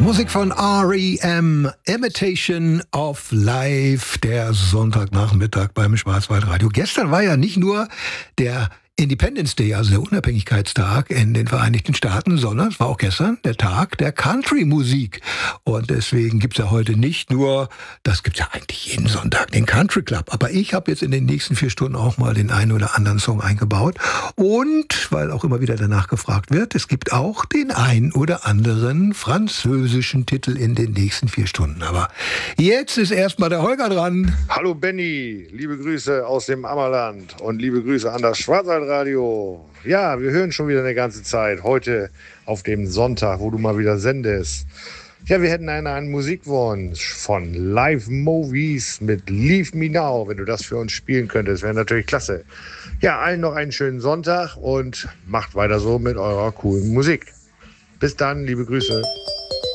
Musik von R.E.M. Imitation of Life, der Sonntagnachmittag beim Schwarzwaldradio. Gestern war ja nicht nur der Independence Day, also der Unabhängigkeitstag in den Vereinigten Staaten, sondern es war auch gestern der Tag der Country-Musik. Und deswegen gibt's ja heute nicht nur, das gibt's ja eigentlich jeden Sonntag, den Country Club. Aber ich habe jetzt in den nächsten 4 Stunden auch mal den einen oder anderen Song eingebaut. Und, weil auch immer wieder danach gefragt wird, es gibt auch den einen oder anderen französischen Titel in den nächsten 4 Stunden. Aber jetzt ist erstmal der Holger dran. Hallo Benny, liebe Grüße aus dem Ammerland und liebe Grüße an das Schwarzwaldradio. Ja, wir hören schon wieder eine ganze Zeit. Heute auf dem Sonntag, wo du mal wieder sendest. Ja, wir hätten einen Musikwunsch von Live Movies mit Leave Me Now. Wenn du das für uns spielen könntest, wäre natürlich klasse. Ja, allen noch einen schönen Sonntag und macht weiter so mit eurer coolen Musik. Bis dann, liebe Grüße.